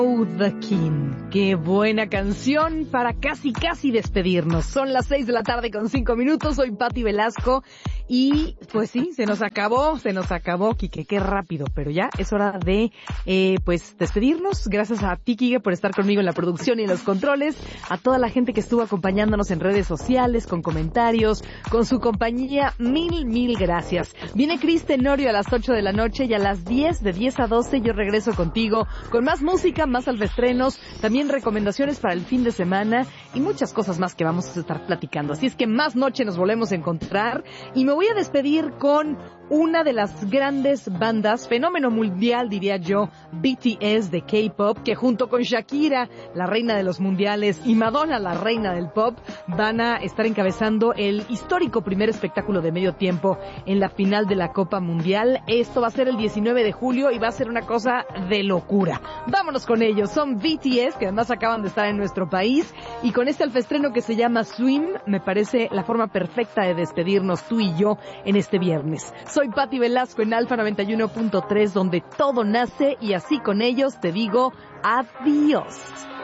The King. Qué buena canción para casi despedirnos. Son las 6:05 p.m. Soy Pati Velasco y pues sí, se nos acabó, Quique, qué rápido, pero ya es hora de pues despedirnos. Gracias a ti, Quique, por estar conmigo en la producción y en los controles, a toda la gente que estuvo acompañándonos en redes sociales, con comentarios, con su compañía, mil gracias. Viene Cris Tenorio a las 8 de la noche y a las 10, de 10 a 12, yo regreso contigo con más música, más alvestrenos, también recomendaciones para el fin de semana y muchas cosas más que vamos a estar platicando. Así es que más noche nos volvemos a encontrar y me voy a despedir con una de las grandes bandas, fenómeno mundial diría yo, BTS de K-pop, que junto con Shakira, la reina de los mundiales, y Madonna, la reina del pop, van a estar encabezando el histórico primer espectáculo de medio tiempo en la final de la Copa Mundial. Esto va a ser el 19 de julio y va a ser una cosa de locura. Vámonos con ellos, son BTS, que además acaban de estar en nuestro país, y con este alfestreno que se llama Swim, me parece la forma perfecta de despedirnos tú y yo en este viernes. Soy Pati Velasco en Alfa 91.3, donde todo nace, y así con ellos te digo adiós.